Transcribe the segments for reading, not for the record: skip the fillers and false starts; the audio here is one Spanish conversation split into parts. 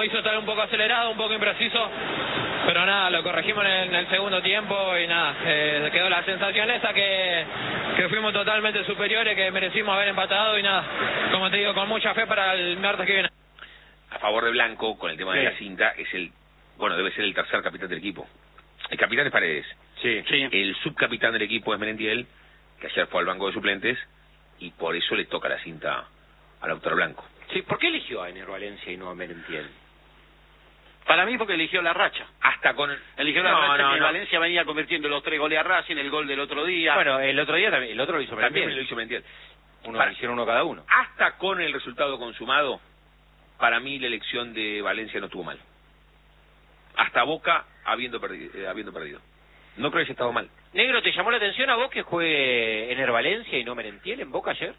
hizo estar un poco acelerado, un poco impreciso, pero nada, lo corregimos en el segundo tiempo y nada, quedó la sensación esa que fuimos totalmente superiores, que merecimos haber empatado y nada, como te digo, con mucha fe para el martes que viene. A favor de Blanco, con el tema de la cinta, debe ser el tercer capitán del equipo. El capitán es Paredes. Sí. El subcapitán del equipo es Merentiel, que ayer fue al banco de suplentes, y por eso le toca la cinta al autor Blanco. Sí, ¿por qué eligió a Ener Valencia y no a Merentiel? Para mí porque eligió la racha. Eligió la racha que Valencia venía convirtiendo los 3 goles a Racing, el gol del otro día. Bueno, el otro día también, el otro lo hizo Merentiel. También lo hizo Merentiel. Hicieron uno cada uno. Hasta con el resultado consumado, para mí la elección de Valencia no estuvo mal. Hasta Boca habiendo perdido. No creo que haya estado mal. Negro, ¿te llamó la atención a vos que juegue Ener Valencia y no Merentiel en Boca ayer?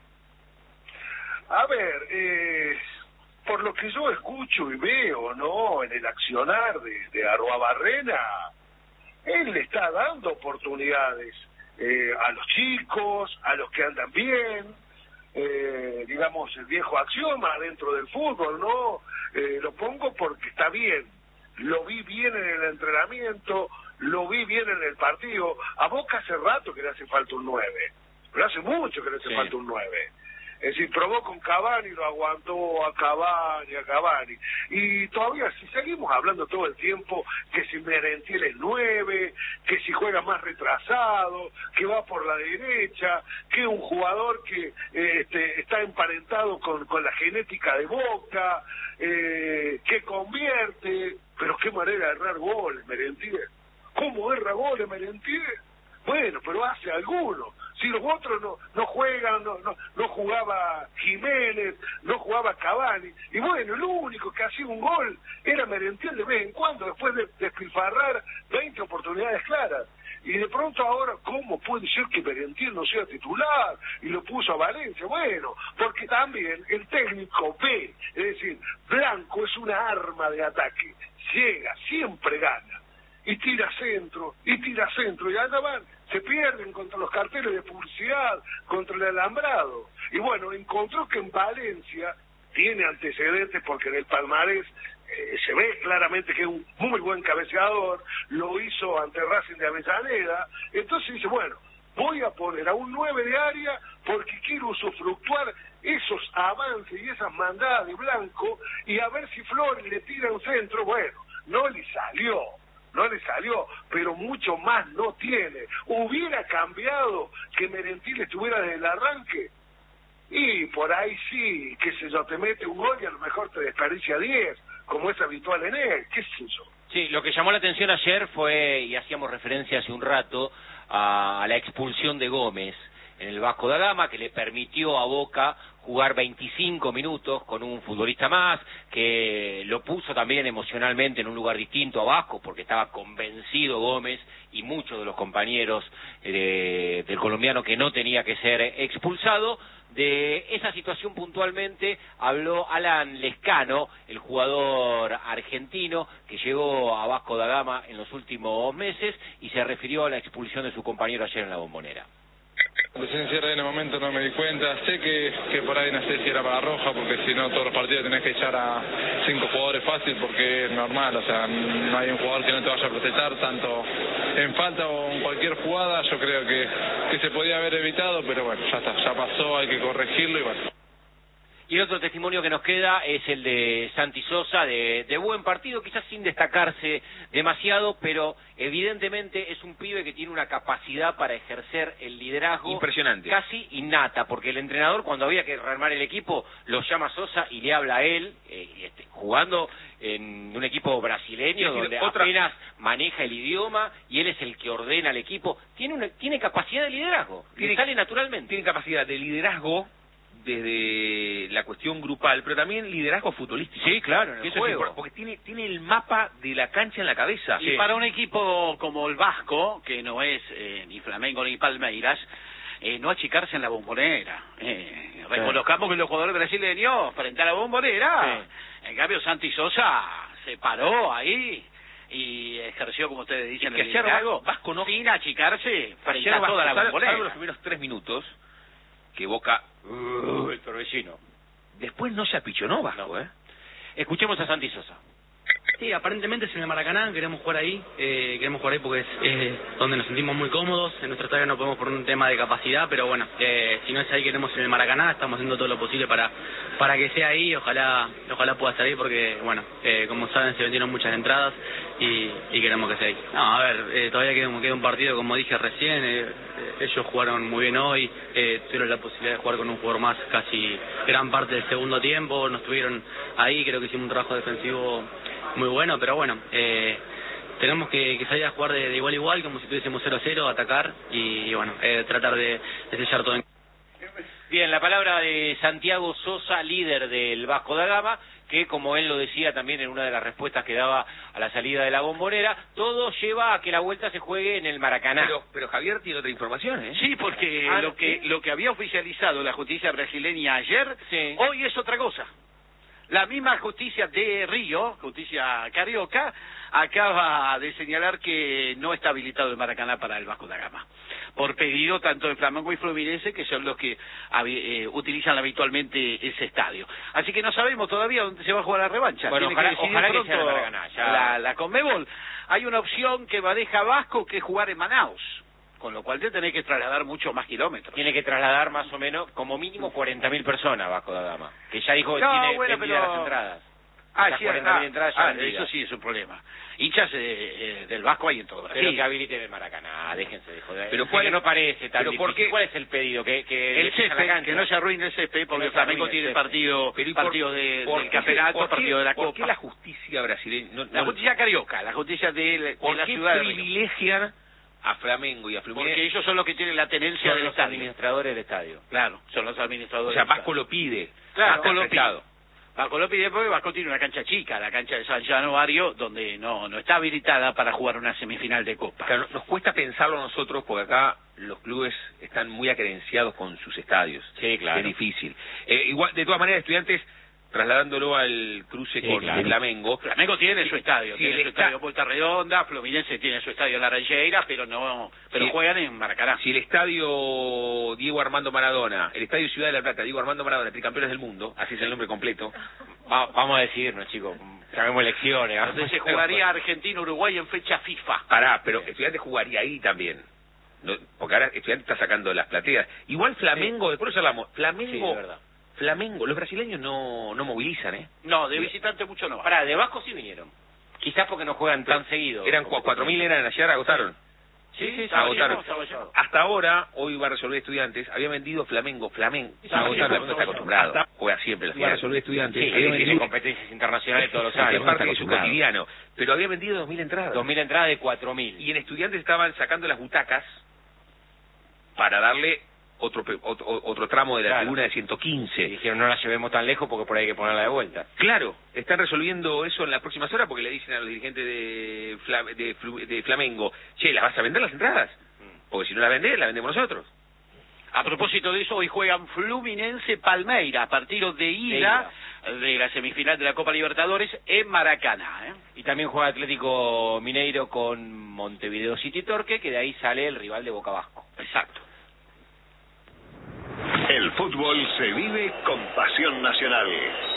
A ver, por lo que yo escucho y veo, ¿no?, en el accionar de Arruabarrena, él le está dando oportunidades a los chicos, a los que andan bien, digamos, el viejo axioma dentro del fútbol, ¿no? Lo pongo porque está bien, lo vi bien en el entrenamiento, lo vi bien en el partido. A Boca hace rato que le hace falta un 9, pero hace mucho que le hace falta un 9. Es decir, probó con Cavani, lo aguantó a Cavani. Y todavía, si seguimos hablando todo el tiempo, que si Merentiel es 9, que si juega más retrasado, que va por la derecha, que un jugador que está emparentado con la genética de Boca, que convierte, pero qué manera de errar goles, Merentiel. ¿Cómo erra goles, Merentiel? Bueno, pero hace alguno. Si los otros no juegan, no jugaba Jiménez, no jugaba Cavani. Y bueno, lo único que hacía un gol era Merentiel de vez en cuando, después de despilfarrar 20 oportunidades claras. Y de pronto ahora, ¿cómo puede ser que Merentiel no sea titular? Y lo puso a Valencia. Bueno, porque también el técnico ve, es decir, Blanco es una arma de ataque. Llega, siempre gana. Y tira centro, y andaban, se pierden contra los carteles de publicidad, contra el alambrado. Y bueno, encontró que en Valencia tiene antecedentes porque en el palmarés se ve claramente que es un muy buen cabeceador, lo hizo ante Racing de Avellaneda. Entonces dice, bueno, voy a poner a un 9 de área porque quiero usufructuar esos avances y esas mandadas de Blanco y a ver si Flores le tira un centro. Bueno, no le salió, pero mucho más no tiene. Hubiera cambiado que Merentiel estuviera desde el arranque, y por ahí sí, qué sé yo, te mete un gol y a lo mejor te desperdicia 10, como es habitual en él, qué sé yo. Sí, lo que llamó la atención ayer fue, y hacíamos referencia hace un rato, a la expulsión de Gómez en el Vasco da Gama, que le permitió a Boca jugar 25 minutos con un futbolista más, que lo puso también emocionalmente en un lugar distinto a Vasco, porque estaba convencido Gómez y muchos de los compañeros del colombiano que no tenía que ser expulsado. De esa situación puntualmente habló Alan Lescano, el jugador argentino que llegó a Vasco da Gama en los últimos meses, y se refirió a la expulsión de su compañero ayer en la Bombonera. Cuando se encierra en el momento no me di cuenta, sé que por ahí no sé si era para roja, porque si no todos los partidos tenés que echar a 5 jugadores fácil, porque es normal, o sea, no hay un jugador que no te vaya a protestar, tanto en falta o en cualquier jugada. Yo creo que se podía haber evitado, pero bueno, ya está, ya pasó, hay que corregirlo y bueno. Y el otro testimonio que nos queda es el de Santi Sosa, de buen partido, quizás sin destacarse demasiado, pero evidentemente es un pibe que tiene una capacidad para ejercer el liderazgo impresionante, casi innata, porque el entrenador, cuando había que rearmar el equipo, lo llama a Sosa y le habla a él, jugando en un equipo brasileño donde apenas maneja el idioma y él es el que ordena al equipo. Tiene capacidad de liderazgo, le sale naturalmente. Tiene capacidad de liderazgo desde la cuestión grupal, pero también liderazgo futbolístico. Sí, claro, en el juego. Porque tiene el mapa de la cancha en la cabeza. Y para un equipo como el Vasco, que no es ni Flamengo ni Palmeiras, no achicarse en la Bombonera. Reconozcamos que los jugadores brasileños frente a la Bombonera, en cambio Santi Sosa se paró ahí y ejerció, como ustedes dicen, el liderazgo, Vasco no, sin achicarse frente a toda la Bombonera. Salvo los primeros 3 minutos, que Boca, el torbellino. Después no se apichonó Vasco, Escuchemos a Santi Sosa. Sí, aparentemente es en el Maracaná, queremos jugar ahí porque es donde nos sentimos muy cómodos. En nuestro estadio no podemos por un tema de capacidad, pero bueno, si no es ahí, queremos en el Maracaná. Estamos haciendo todo lo posible para que sea ahí. Ojalá pueda estar ahí porque, bueno, como saben, se vendieron muchas entradas y queremos que sea ahí. No, a ver, todavía queda un partido, como dije recién. Ellos jugaron muy bien hoy, tuvieron la posibilidad de jugar con un jugador más casi gran parte del segundo tiempo. Nos tuvieron ahí, creo que hicimos un trabajo defensivo muy bueno, pero bueno, tenemos que salir a jugar de igual a igual, como si tuviésemos 0-0, atacar y bueno, tratar de sellar todo. Bien, la palabra de Santiago Sosa, líder del Vasco da Gama, que como él lo decía también en una de las respuestas que daba a la salida de la Bombonera, todo lleva a que la vuelta se juegue en el Maracaná. Pero Javier tiene otra información, ¿eh? Sí, porque lo que había oficializado la justicia brasileña ayer, hoy es otra cosa. La misma justicia de Río, justicia carioca, acaba de señalar que no está habilitado el Maracaná para el Vasco da Gama, por pedido tanto de Flamengo y Fluminense, que son los que utilizan habitualmente ese estadio. Así que no sabemos todavía dónde se va a jugar la revancha. Bueno, ojalá que sea el Maracaná. Ya... La Conmebol. Hay una opción que maneja Vasco, que es jugar en Manaus, con lo cual te tenés que trasladar muchos más kilómetros. Tiene que trasladar más o menos, como mínimo, 40.000 personas Vasco da Gama, que ya dijo que tiene vendidas las entradas. Las 40.000 entradas ya vendidas. Eso sí es un problema. Hinchas del Vasco hay en todo Brasil. Pero que habiliten el Maracaná, déjense de joder. Pero que no parece tan difícil. ¿Cuál es el pedido? Que el césped, que no se arruine el césped, porque el Flamengo tiene partido del campeonato, partido de la Copa. ¿Por qué la justicia brasileña? La justicia carioca, la justicia de la ciudad de Río. Privilegian a Flamengo y a Fluminense? Porque ellos son los que tienen la tenencia del estadio. Administradores del estadio. Claro, son los administradores. O sea, Vasco lo pide. Claro, Vasco lo pide. Vasco lo pide porque Vasco tiene una cancha chica, la cancha de San Januario, donde no está habilitada para jugar una semifinal de Copa. Claro, nos cuesta pensarlo nosotros porque acá los clubes están muy acerenciados con sus estadios. Sí, claro. Es difícil. Igual, de todas maneras, Estudiantes, trasladándolo al cruce con Flamengo. Flamengo tiene su estadio, tiene su estadio Puerta Redonda, Fluminense tiene su estadio en Laranjeira, pero juegan en Maracaná. Si el estadio Diego Armando Maradona, el estadio Ciudad de la Plata, Diego Armando Maradona, tricampeones del mundo, así es el nombre completo. Vamos a decidirnos, chicos, sabemos elecciones. Entonces se jugaría Argentina-Uruguay en fecha FIFA. Pero Estudiantes jugaría ahí también. Porque ahora Estudiantes está sacando las plateas. Igual Flamengo, después lo hablamos, Flamengo, los brasileños no movilizan, ¿eh? No, de visitante mucho no. De Vasco sí vinieron. Quizás porque no juegan tan seguido. Eran 4.000 eran ayer, agotaron. Sí, agotaron. Hasta ahora, hoy va a resolver Estudiantes, había vendido Flamengo, Flamengo está acostumbrado, juega siempre. Va a resolver Estudiantes. Sí, tiene competencias internacionales todos los años. Es parte de su cotidiano. Pero había vendido 2.000 entradas. 2.000 entradas de 4.000. Y en Estudiantes estaban sacando las butacas para darle otro tramo de la tribuna de 115. Y dijeron, no la llevemos tan lejos porque por ahí hay que ponerla de vuelta. Claro, están resolviendo eso en las próximas horas porque le dicen a los dirigentes de Flamengo, che, ¿las vas a vender las entradas? Porque si no las vendés, las vendemos nosotros. A propósito de eso, hoy juegan Fluminense Palmeiras, partido de ida de la semifinal de la Copa Libertadores en Maracaná. Y también juega Atlético Mineiro con Montevideo City Torque, que de ahí sale el rival de Boca Vasco. Exacto. El fútbol se vive con pasión nacional.